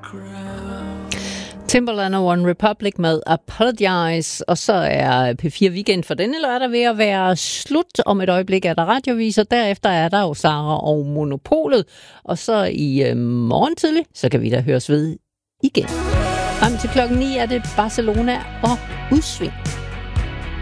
Timbaland og One Republic med Apologize, og så er P4 Weekend for denne lørdag ved at være slut. Om et øjeblik er der radiovis, og derefter er der jo Sara og Monopolet, og så i morgen tidlig, så kan vi da høres ved igen. Frem til klokken 9 er det Barcelona og Udsving.